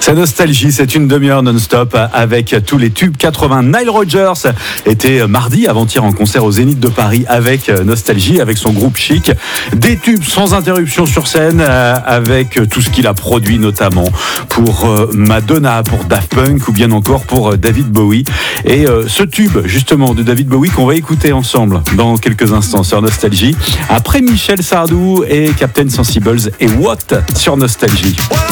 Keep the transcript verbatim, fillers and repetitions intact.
C'est Nostalgie, c'est une demi-heure non-stop avec tous les tubes quatre-vingts. Nile Rodgers était mardi avant-hier en concert au Zénith de Paris avec Nostalgie, avec son groupe Chic. Des tubes sans interruption sur scène avec tout ce qu'il a produit, notamment pour Madonna, pour Daft Punk ou bien encore pour David Bowie. Et ce tube justement de David Bowie qu'on va écouter ensemble dans quelques instants sur Nostalgie. Après Michel Sardou et Captain Sensibles et What sur Nostalgie.